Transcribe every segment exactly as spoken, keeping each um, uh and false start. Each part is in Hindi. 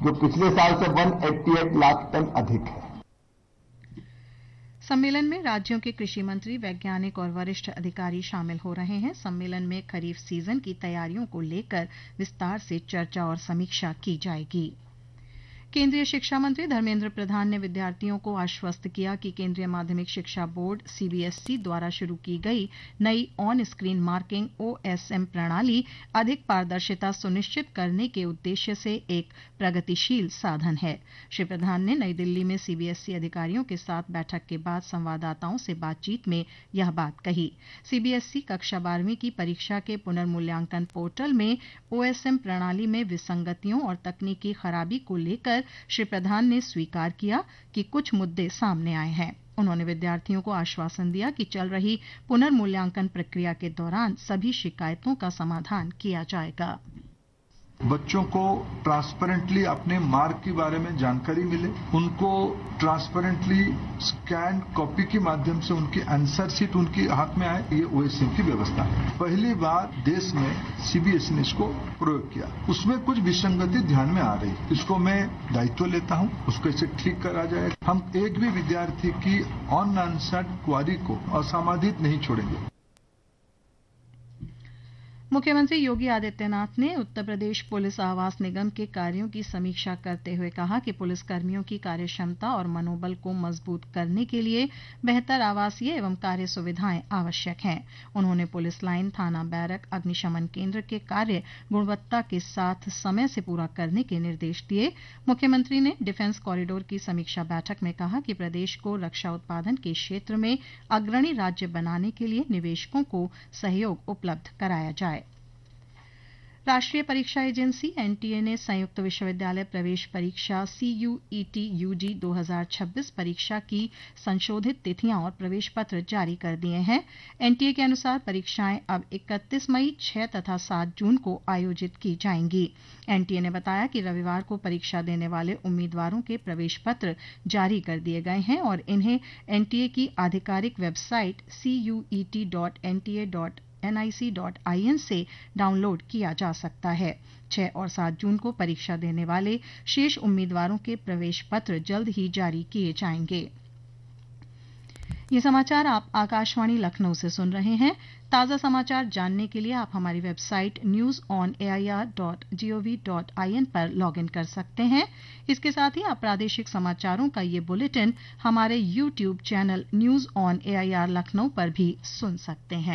जो पिछले साल से एक सौ अट्ठासी लाख टन अधिक है। सम्मेलन में राज्यों के कृषि मंत्री, वैज्ञानिक और वरिष्ठ अधिकारी शामिल हो रहे हैं। सम्मेलन में खरीफ सीजन की तैयारियों को लेकर विस्तार से चर्चा और समीक्षा की जाएगी। केंद्रीय शिक्षा मंत्री धर्मेंद्र प्रधान ने विद्यार्थियों को आश्वस्त किया कि केंद्रीय माध्यमिक शिक्षा बोर्ड सीबीएसई द्वारा शुरू की गई नई ऑन स्क्रीन मार्किंग ओएसएम प्रणाली अधिक पारदर्शिता सुनिश्चित करने के उद्देश्य से एक प्रगतिशील साधन है। श्री प्रधान ने नई दिल्ली में सीबीएसई अधिकारियों के साथ बैठक के बाद संवाददाताओं से बातचीत में यह बात कही। सीबीएसई कक्षा बारहवीं की परीक्षा के पुनर्मूल्यांकन पोर्टल में ओएसएम प्रणाली में विसंगतियों और तकनीकी खराबी को लेकर श्री प्रधान ने स्वीकार किया कि कुछ मुद्दे सामने आए हैं। उन्होंने विद्यार्थियों को आश्वासन दिया कि चल रही पुनर्मूल्यांकन प्रक्रिया के दौरान सभी शिकायतों का समाधान किया जाएगा। बच्चों को ट्रांसपेरेंटली अपने मार्क के बारे में जानकारी मिले, उनको ट्रांसपेरेंटली स्कैन कॉपी के माध्यम से उनकी आंसर शीट उनके हाथ में आए, ये ओएसएम की व्यवस्था है। पहली बार देश में सीबीएसई ने इसको प्रयोग किया, उसमें कुछ विसंगति ध्यान में आ रही, इसको मैं दायित्व लेता हूं, उसको इसे ठीक करा जाए। हम एक भी विद्यार्थी की अनआंसर्ड क्वारी को असमाधित नहीं छोड़ेंगे। मुख्यमंत्री योगी आदित्यनाथ ने उत्तर प्रदेश पुलिस आवास निगम के कार्यों की समीक्षा करते हुए कहा कि पुलिस कर्मियों की कार्यक्षमता और मनोबल को मजबूत करने के लिए बेहतर आवासीय एवं कार्य सुविधाएं आवश्यक हैं। उन्होंने पुलिस लाइन, थाना, बैरक, अग्निशमन केंद्र के कार्य गुणवत्ता के साथ समय से पूरा करने के निर्देश दिए। मुख्यमंत्री ने डिफेंस कॉरिडोर की समीक्षा बैठक में कहा कि प्रदेश को रक्षा उत्पादन के क्षेत्र में अग्रणी राज्य बनाने के लिए निवेशकों को सहयोग उपलब्ध कराया जाए। राष्ट्रीय परीक्षा एजेंसी एनटीए ने संयुक्त विश्वविद्यालय प्रवेश परीक्षा सीयूईटी यूजी दो हज़ार छब्बीस परीक्षा की संशोधित तिथियां और प्रवेश पत्र जारी कर दिए हैं। एनटीए के अनुसार परीक्षाएं अब इकतीस मई, छह तथा सात जून को आयोजित की जाएंगी। एनटीए ने बताया कि रविवार को परीक्षा देने वाले उम्मीदवारों के प्रवेश पत्र जारी कर दिए गए हैं और इन्हें एनटीए की आधिकारिक website CUET dot NTA dot N I C dot I N से डाउनलोड किया जा सकता है। छह और सात जून को परीक्षा देने वाले शेष उम्मीदवारों के प्रवेश पत्र जल्द ही जारी किए जाएंगे। ये समाचार आप आकाशवाणी लखनऊ से सुन रहे हैं। ताज़ा समाचार जानने के लिए आप हमारी website news on A I R dot G O V dot I N पर लॉग इन कर सकते हैं। इसके साथ ही आप प्रादेशिक समाचारों का ये बुलेटिन हमारे YouTube channel news on A I R Lucknow पर भी सुन सकते हैं।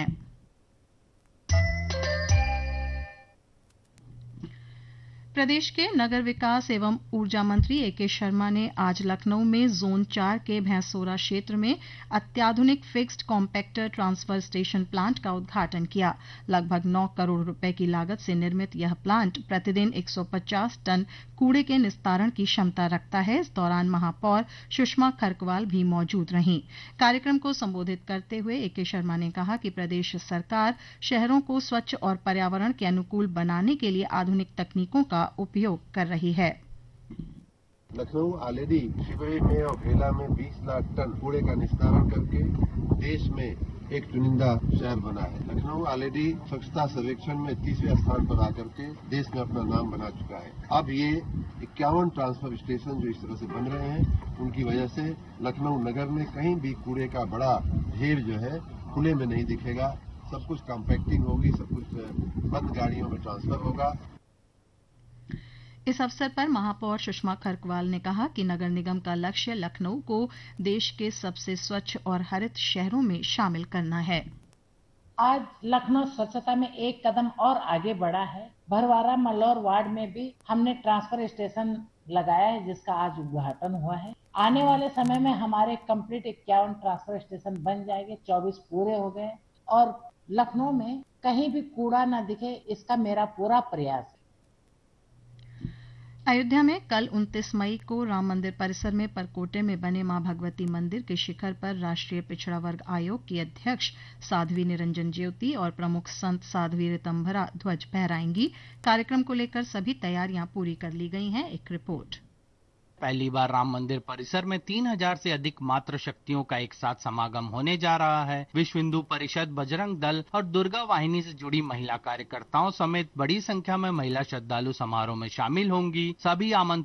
प्रदेश के नगर विकास एवं ऊर्जा मंत्री एके शर्मा ने आज लखनऊ में जोन चार के भैंसोरा क्षेत्र में अत्याधुनिक fixed compactor transfer station plant का उद्घाटन किया। लगभग नौ करोड़ रुपए की लागत से निर्मित यह प्लांट प्रतिदिन एक सौ पचास टन कूड़े के निस्तारण की क्षमता रखता है। इस दौरान महापौर सुषमा खरकवाल भी मौजूद रहीं। कार्यक्रम को संबोधित करते हुए एके शर्मा ने कहा कि प्रदेश सरकार शहरों को स्वच्छ और पर्यावरण के अनुकूल बनाने के लिए आधुनिक तकनीकों का उपयोग कर रही है। लखनऊ ऑलरेडी शिवरी में और भेला में बीस लाख टन कूड़े का निस्तारण करके देश में एक चुनिंदा शहर बना है। लखनऊ ऑलरेडी स्वच्छता सर्वेक्षण में तीसवें स्थान पर आकर के देश में अपना नाम बना चुका है। अब ये इक्यावन ट्रांसफर स्टेशन जो इस तरह से बन रहे हैं, उनकी वजह से लखनऊ नगर में कहीं भी कूड़े का बड़ा ढेर जो है खुले में नहीं दिखेगा। सब कुछ कॉम्पैक्टिंग होगी, सब कुछ बंद गाड़ियों में ट्रांसफर होगा। इस अवसर पर महापौर सुषमा खरकवाल ने कहा कि नगर निगम का लक्ष्य लखनऊ को देश के सबसे स्वच्छ और हरित शहरों में शामिल करना है। आज लखनऊ स्वच्छता में एक कदम और आगे बढ़ा है। भरवारा मल्लौर वार्ड में भी हमने ट्रांसफर स्टेशन लगाया है, जिसका आज उद्घाटन हुआ है। आने वाले समय में हमारे कंप्लीट इक्यावन ट्रांसफर स्टेशन बन जाएंगे। चौबीस पूरे हो गए और लखनऊ में कहीं भी कूड़ा न दिखे, इसका मेरा पूरा प्रयास है। अयोध्या में कल उनतीस मई को राम मंदिर परिसर में परकोटे में बने मां भगवती मंदिर के शिखर पर राष्ट्रीय पिछड़ा वर्ग आयोग की अध्यक्ष साध्वी निरंजन ज्योति और प्रमुख संत साध्वी ऋतंभरा ध्वज फहराएंगी। कार्यक्रम को लेकर सभी तैयारियां पूरी कर ली गई हैं। एक रिपोर्ट। पहली बार राम मंदिर परिसर में तीन हजार से अधिक मातृ शक्तियों का एक साथ समागम होने जा रहा है। विश्व हिंदू परिषद, बजरंग दल और दुर्गा वाहिनी से जुड़ी महिला कार्यकर्ताओं समेत बड़ी संख्या में महिला श्रद्धालु समारोह में शामिल होंगी। सभी आमंत्रित